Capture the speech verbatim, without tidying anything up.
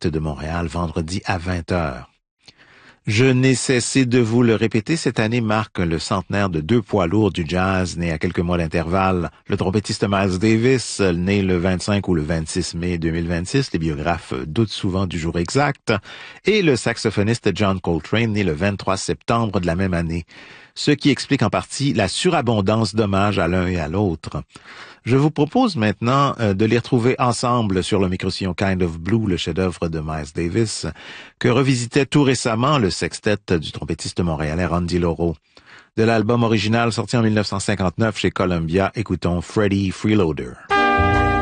Ouest de Montréal, vendredi à vingt heures. Je n'ai cessé de vous le répéter, cette année marque le centenaire de deux poids lourds du jazz nés à quelques mois d'intervalle. Le trompettiste Miles Davis, né le vingt-cinq ou le vingt-six mai deux mille vingt-six, les biographes doutent souvent du jour exact, et le saxophoniste John Coltrane, né le vingt-trois septembre de la même année, ce qui explique en partie la surabondance d'hommages à l'un et à l'autre. Je vous propose maintenant euh, de les retrouver ensemble sur le microsillon Kind of Blue, le chef-d'œuvre de Miles Davis, que revisitait tout récemment le sextet du trompettiste montréalais Randy Loro. De l'album original sorti en mille neuf cent cinquante-neuf chez Columbia, écoutons Freddie Freeloader.